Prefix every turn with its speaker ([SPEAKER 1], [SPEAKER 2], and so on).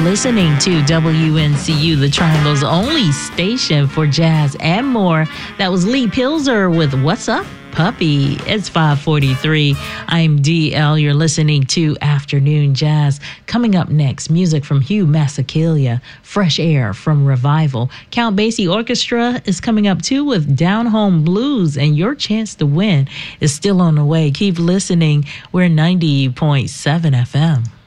[SPEAKER 1] listening to WNCU, the Triangle's only station for jazz and more. That was Lee Pilzer with What's Up, Puppy. It's 5:43. I'm DL. You're listening to Afternoon Jazz. Coming up next, music from Hugh Masekela, Fresh Air from Revival. Count Basie Orchestra is coming up too with Down Home Blues, and your chance to win is still on the way. Keep listening. We're 90.7 FM.